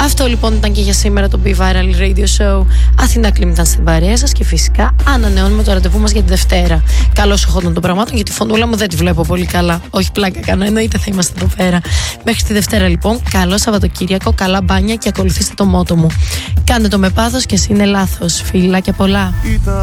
Αυτό λοιπόν ήταν και για σήμερα το Be Viral Radio Show. Αθηνά Κλίμ ήταν στην παρέα σας και φυσικά ανανεώνουμε το ραντεβού μας για τη Δευτέρα. Καλώς εχόντων των πραγμάτων, γιατί η φωνούλα μου δεν τη βλέπω πολύ καλά. Όχι πλάκα κάνω, εννοείται θα είμαστε εδώ πέρα. Μέχρι τη Δευτέρα λοιπόν, καλό Σαββατοκύριακο, καλά μπάνια και ακολουθήστε το μότο μου. Κάντε το με πάθος και εσύ είναι λάθος. Φιλάκια πολλά.